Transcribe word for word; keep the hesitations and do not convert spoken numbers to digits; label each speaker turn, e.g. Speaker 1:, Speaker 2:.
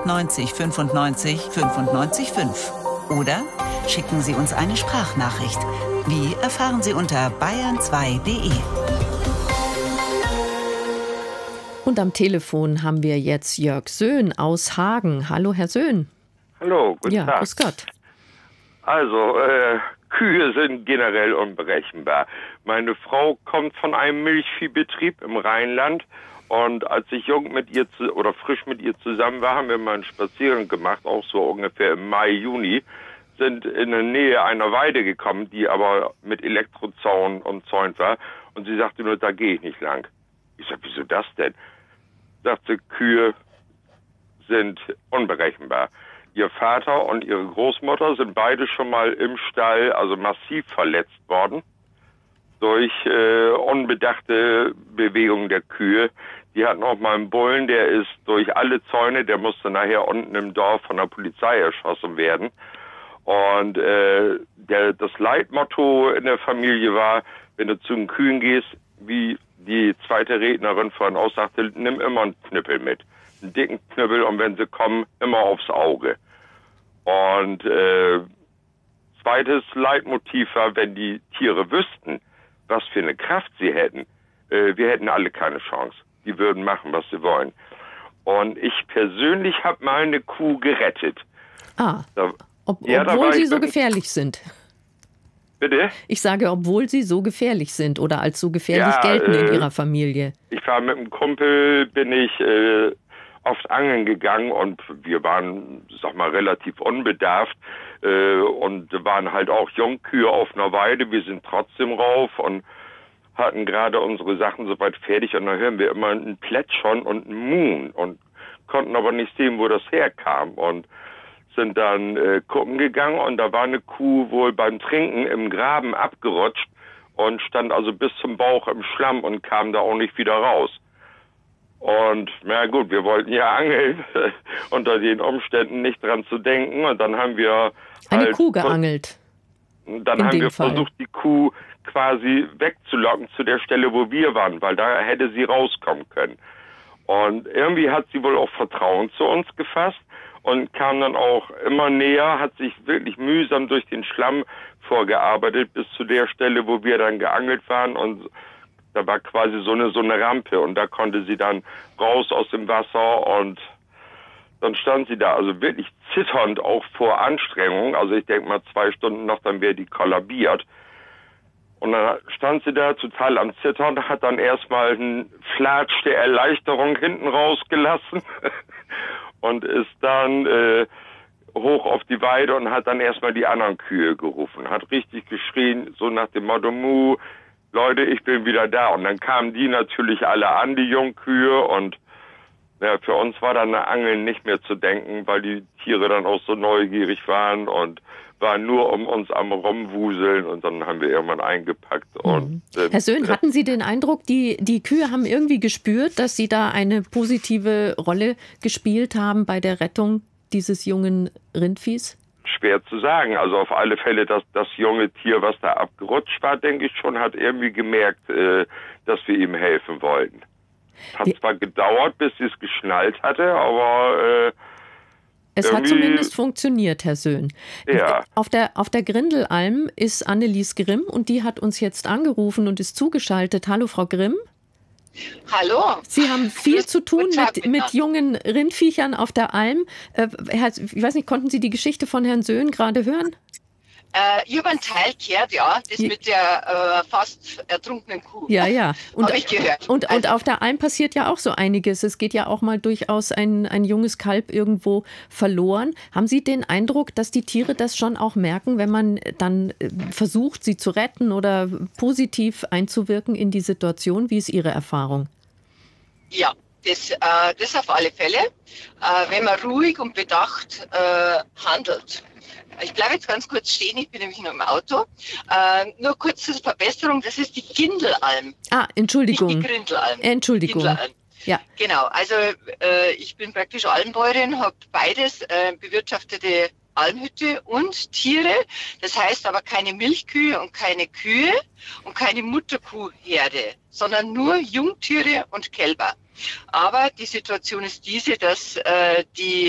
Speaker 1: fünfundneunzig fünfundneunzig fünfundneunzig fünf. Oder schicken Sie uns eine Sprachnachricht. Wie erfahren Sie unter bayern zwei punkt de.
Speaker 2: Und am Telefon haben wir jetzt Jörg Söhn aus Hagen. Hallo, Herr Söhn.
Speaker 3: Hallo, guten
Speaker 2: ja,
Speaker 3: Tag.
Speaker 2: Grüß Gott.
Speaker 3: Also, äh, Kühe sind generell unberechenbar. Meine Frau kommt von einem Milchviehbetrieb im Rheinland und als ich jung mit ihr zu, oder frisch mit ihr zusammen war, haben wir mal einen Spaziergang gemacht, auch so ungefähr im Mai, Juni, sind in der Nähe einer Weide gekommen, die aber mit Elektrozaun umzäunt war und sie sagte nur, da gehe ich nicht lang. Ich sag, wieso das denn? Sagte, Kühe sind unberechenbar. Ihr Vater und ihre Großmutter sind beide schon mal im Stall, also massiv verletzt worden durch äh, unbedachte Bewegungen der Kühe. Die hatten auch mal einen Bullen, der ist durch alle Zäune, der musste nachher unten im Dorf von der Polizei erschossen werden. Und äh, der, das Leitmotto in der Familie war, wenn du zu den Kühen gehst, wie die zweite Rednerin vorhin auch sagte, nimm immer einen Knüppel mit. Einen dicken Knüppel und wenn sie kommen, immer aufs Auge. Und äh, zweites Leitmotiv war, wenn die Tiere wüssten, was für eine Kraft sie hätten, äh, wir hätten alle keine Chance. Die würden machen, was sie wollen. Und ich persönlich habe mal eine Kuh gerettet.
Speaker 2: Ah,
Speaker 3: da,
Speaker 2: ob,
Speaker 3: ja,
Speaker 2: obwohl sie so
Speaker 3: mit,
Speaker 2: gefährlich sind.
Speaker 3: Bitte?
Speaker 2: Ich sage, obwohl sie so gefährlich sind oder als so gefährlich
Speaker 3: ja,
Speaker 2: gelten
Speaker 3: äh,
Speaker 2: in ihrer Familie.
Speaker 3: Ich war mit einem Kumpel, bin ich äh, oft angeln gegangen und wir waren, sag mal, relativ unbedarft äh, und waren halt auch Jungkühe auf einer Weide. Wir sind trotzdem rauf und hatten gerade unsere Sachen soweit fertig und dann hören wir immer ein Plätschern und ein Muhen und konnten aber nicht sehen, wo das herkam und sind dann äh, gucken gegangen und da war eine Kuh wohl beim Trinken im Graben abgerutscht und stand also bis zum Bauch im Schlamm und kam da auch nicht wieder raus. Und na gut, wir wollten ja angeln, unter den Umständen nicht dran zu denken und dann haben wir
Speaker 2: eine
Speaker 3: halt,
Speaker 2: Kuh geangelt.
Speaker 3: Dann haben wir
Speaker 2: Fall.
Speaker 3: versucht, die Kuh quasi wegzulocken zu der Stelle, wo wir waren, weil da hätte sie rauskommen können. Und irgendwie hat sie wohl auch Vertrauen zu uns gefasst und kam dann auch immer näher, hat sich wirklich mühsam durch den Schlamm vorgearbeitet bis zu der Stelle, wo wir dann geangelt waren und da war quasi so eine so eine Rampe und da konnte sie dann raus aus dem Wasser und dann stand sie da, also wirklich zitternd auch vor Anstrengung, also ich denke mal zwei Stunden noch, dann wäre die kollabiert. Und dann stand sie da total am Zittern, hat dann erstmal einen Flatsch der Erleichterung hinten rausgelassen und ist dann äh, hoch auf die Weide und hat dann erstmal die anderen Kühe gerufen. Hat richtig geschrien, so nach dem Motto, Mu, Leute, ich bin wieder da. Und dann kamen die natürlich alle an, die Jungkühe. Und ja, für uns war dann eine Angeln nicht mehr zu denken, weil die Tiere dann auch so neugierig waren und waren nur um uns am Rumwuseln. Und dann haben wir irgendwann eingepackt.
Speaker 2: Mhm.
Speaker 3: Und, äh,
Speaker 2: Herr Söhn, hatten Sie den Eindruck, die, die Kühe haben irgendwie gespürt, dass Sie da eine positive Rolle gespielt haben bei der Rettung dieses jungen Rindviehs?
Speaker 3: Schwer zu sagen. Also auf alle Fälle, dass das junge Tier, was da abgerutscht war, denke ich schon, hat irgendwie gemerkt, äh, dass wir ihm helfen wollten. Hat
Speaker 2: Wie?
Speaker 3: zwar gedauert, bis sie es geschnallt hatte, aber äh,
Speaker 2: es hat zumindest funktioniert, Herr Söhn.
Speaker 3: Ja.
Speaker 2: Auf der, auf der Grindelalm ist Annelies Grimm und die hat uns jetzt angerufen und ist zugeschaltet. Hallo, Frau Grimm.
Speaker 4: Hallo.
Speaker 2: Sie haben viel zu tun mit, mit jungen Rindviechern auf der Alm. Äh, Herr, ich weiß nicht, konnten Sie die Geschichte von Herrn Söhn gerade hören?
Speaker 4: Äh, ich habe einen Teil gehört, ja, das mit der äh, fast ertrunkenen Kuh.
Speaker 2: Ja, ja.
Speaker 4: Habe ich gehört.
Speaker 2: Und,
Speaker 4: also,
Speaker 2: und auf der Alm passiert ja auch so einiges. Es geht ja auch mal durchaus ein, ein junges Kalb irgendwo verloren. Haben Sie den Eindruck, dass die Tiere das schon auch merken, wenn man dann versucht, sie zu retten oder positiv einzuwirken in die Situation? Wie ist Ihre Erfahrung?
Speaker 4: Ja, das, äh, das auf alle Fälle. Äh, wenn man ruhig und bedacht äh, handelt. Ich bleibe jetzt ganz kurz stehen, ich bin nämlich noch im Auto. Äh, nur kurze Verbesserung, das ist die Gindelalm.
Speaker 2: Ah, Entschuldigung.
Speaker 4: Nicht die Grindelalm.
Speaker 2: Entschuldigung.
Speaker 4: Gindelalm.
Speaker 2: Ja.
Speaker 4: Genau, also äh, ich bin praktisch Almbäuerin, habe beides, äh, bewirtschaftete Almhütte und Tiere. Das heißt aber keine Milchkühe und keine Kühe und keine Mutterkuhherde, sondern nur Jungtiere und Kälber. Aber die Situation ist diese, dass äh, die